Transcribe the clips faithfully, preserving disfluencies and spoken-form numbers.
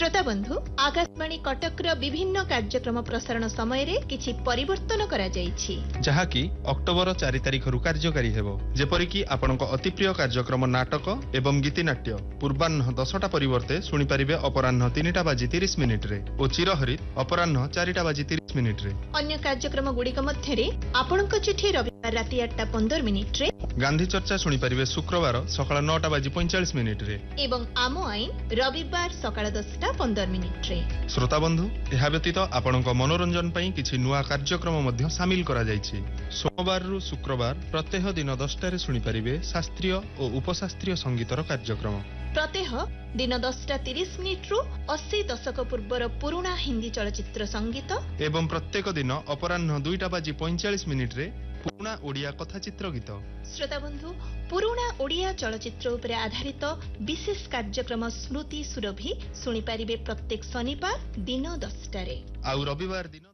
श्रोता बंधु आकाशवाणी कटकर विभिन्न कार्यक्रम प्रसारण समय रे किछि परिवर्तन करा जाइछि जहाँकि अक्टोबर चार तारिख रु कार्यकारी हेबो जेपरिकि आपणक अति प्रिय कार्यक्रम नाटक एवं गीतिनाट्य पूर्वाह्न दसटा परिवर्ते सुनि परिबे अपराह्न तीनटा बाजी तीस मिनिट रे ओ चिरहरित अपराह्न चारिटा बाजी तीस मिनिट रे। अन्य कार्यक्रम गुड़िक मध्य रे आपणक चिठी रविवार राति आठटा पंद्रह मिनिट रे गांधी चर्चा सुनि परिबे शुक्रवार सकाळ नौटा बाजी पैंचालीस मिनिट रे एवं आम आईन रविवार सकाळ दसटा पंद्रह मिनिट रे। श्रोता बंधु एहा व्यतीत आपणक मनोरंजन पई किछि नुआ कार्यक्रम मध्य शामिल करा जाइछि। सोमवार रु शुक्रवार प्रत्येक दिन दसटा रे सुनि परिबे शास्त्रीय और उपशास्त्रीय संगीतर कार्यक्रम। प्रत्येक दिन दसटा तीस मिनिट रु अस्सी दशक पूर्वर पुराना हिंदी चलचित्र संगीत एवं प्रत्येक दिन अपराह्न दुईटा बाजी पैंचालीस मिनिट रे पुराना ओडिया कथाचित्र गीत। श्रोता बंधु पुराना ओडिया चलचित्र उपरे आधारित विशेष कार्यक्रम स्मृति सुरभि सुनि पारिबे प्रत्येक शनिवार दिन दसटा रे आउ रविवार दिन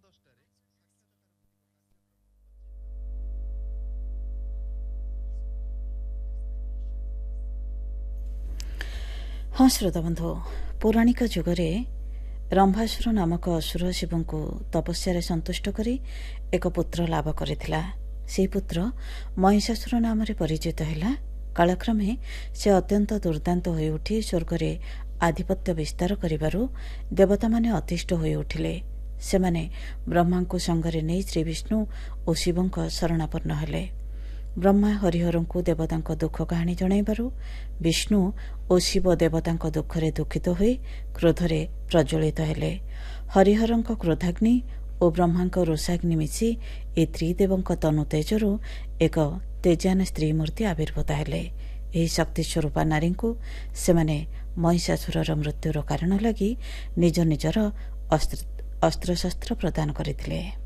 हाँ श्रोता बंधु पौराणिक जुगरे रंभासुर नामक असुर शिव को तपस्या संतुष्ट करी एक पुत्र लाभ करथिला। से पुत्र महिषासुर नाम परिचित है। कालक्रमे से अत्यंत दुर्दांत होई उठी स्वर्ग आधिपत्य विस्तार करिबारु देवता माने अतिष्ठ होई उठिले। सेमाने ब्रह्मा को संगरे नहीं श्री विष्णु और शिव शरणापन्न हेले। ब्रह्मा हरिहर को देवता दुख कहानी जणाइबारु विष्णु और शिव देवता दुखरे दुखित होई क्रोधरे प्रज्वलित हेले। हरिहर क्रोधाग्नि और ब्रह्मा रोषाग्नि मिसी ए त्रिदेव तनु तेजरु एक तेजान स्त्री मूर्ति आविर्भूत हेले। एही शक्ति स्वरूपा नारी को सेमाने महिषासुरर मृत्युर कारण लगी निज निजर अस्त्रशस्त्र प्रदान करथिले।